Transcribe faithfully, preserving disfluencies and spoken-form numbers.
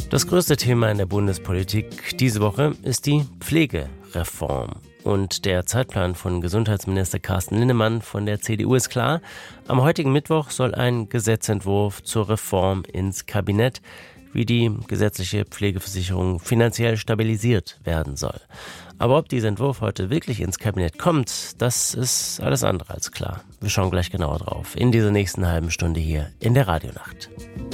Das größte Thema in der Bundespolitik diese Woche ist die Pflegereform. Und der Zeitplan von Gesundheitsminister Carsten Linnemann von der C D U ist klar. Am heutigen Mittwoch soll ein Gesetzentwurf zur Reform ins Kabinett, wie die gesetzliche Pflegeversicherung finanziell stabilisiert werden soll. Aber ob dieser Entwurf heute wirklich ins Kabinett kommt, das ist alles andere als klar. Wir schauen gleich genauer drauf in dieser nächsten halben Stunde hier in der Radionacht.